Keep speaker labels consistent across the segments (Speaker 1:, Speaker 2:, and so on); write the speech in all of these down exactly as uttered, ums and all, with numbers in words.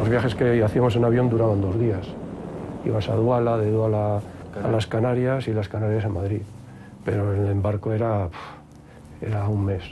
Speaker 1: Los viajes que hacíamos en avión duraban dos días. Ibas a Duala, de Duala a las Canarias y las Canarias a Madrid. Pero el embarco era, era un mes.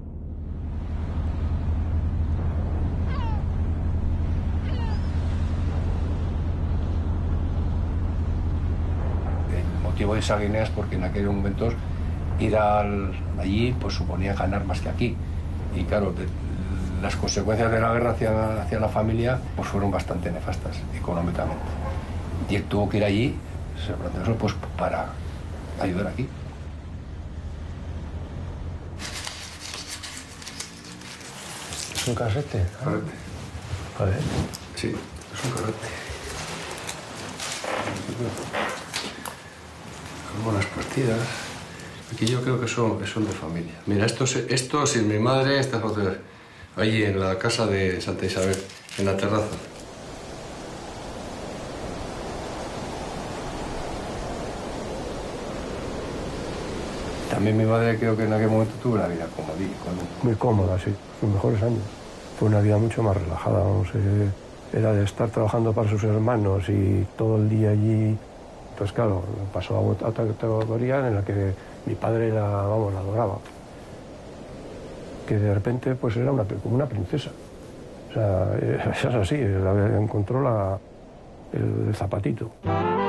Speaker 2: El motivo de esa guinea es porque en aquellos momentos ir al, allí pues suponía ganar más que aquí. Y claro, de, las consecuencias de la guerra hacia, hacia la familia pues fueron bastante nefastas económicamente. Y él tuvo que ir allí, se planteó eso, pues para ayudar aquí.
Speaker 1: ¿Es un carrete?
Speaker 2: Carrete.
Speaker 1: A ver.
Speaker 2: Sí, es un carrete. Con buenas partidas. Aquí yo creo que son, que son de familia. Mira, esto, esto sin mi madre, esta foto allí en la casa de Santa Isabel, en la terraza. También mi madre creo que en aquel momento tuvo una vida cómoda.
Speaker 1: Muy cómoda, sí. Sus mejores años. Fue una vida mucho más relajada, vamos. Eh, era de estar trabajando para sus hermanos y todo el día allí. Pues claro, pasó a otra categoría en la que mi padre la, vamos, la adoraba. Que de repente pues era una, como una princesa. O sea, es así, la, encontró la, el, el zapatito.